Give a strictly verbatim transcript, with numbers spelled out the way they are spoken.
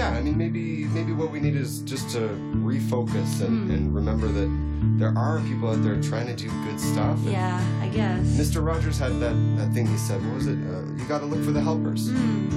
yeah, I mean, maybe maybe what we need is just to refocus and, Mm. and remember that there are people out there trying to do good stuff. And Yeah, I guess. Mister Rogers had that, that thing he said, what was it? Uh, you got to look for the helpers. Mm.